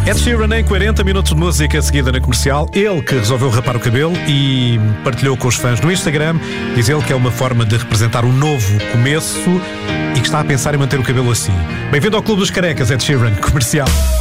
Ed Sheeran em 40 minutos de música seguida na Comercial. Ele que resolveu rapar o cabelo e partilhou com os fãs no Instagram. Diz ele que é uma forma de representar um novo começo e que está a pensar em manter o cabelo assim. Bem-vindo ao Clube dos Carecas, Ed Sheeran. Comercial.